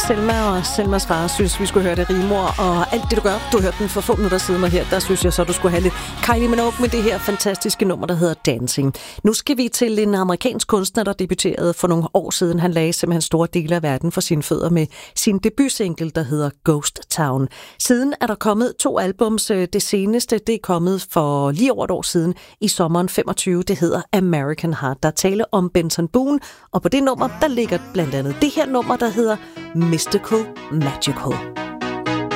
Selma og Selmas far synes, vi skulle høre det rimor, og alt det, du gør, du hørte den for få minutter siden, og her, der synes jeg så, du skulle have lidt Kylie Minogue med det her fantastiske nummer, der hedder Dancing. Nu skal vi til en amerikansk kunstner, der debuterede for nogle år siden. Han lagde simpelthen store dele af verden for sine fødder med sin debutsingle, der hedder Ghost Town. Siden er der kommet 2 albums. Det seneste, det er kommet for lige over et år siden, i sommeren 25. Det hedder American Heart. Der tale om Benson Boone, og på det nummer, der ligger blandt andet det her nummer, der hedder Mystical Magical.